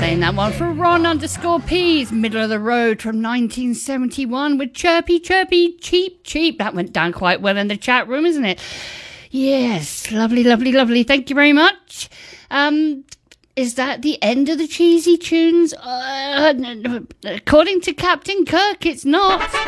playing that one for Ron_P's Middle of the Road from 1971 with Chirpy Chirpy Cheep Cheep. That went down quite well in the chat room, isn't it? Yes, lovely, lovely, lovely. Thank you very much. Is that the end of the cheesy tunes? According to Captain Kirk, it's not.